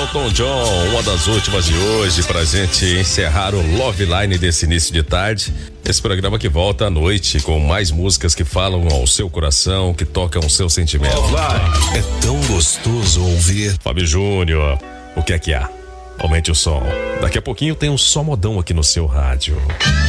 Elton John, uma das últimas de hoje, pra gente encerrar o Love Line desse início de tarde. Esse programa que volta à noite com mais músicas que falam ao seu coração, que tocam o seu sentimento. É tão gostoso ouvir. Fábio Júnior, o que é que há? Aumente o som. Daqui a pouquinho tem um Só Modão aqui no seu rádio.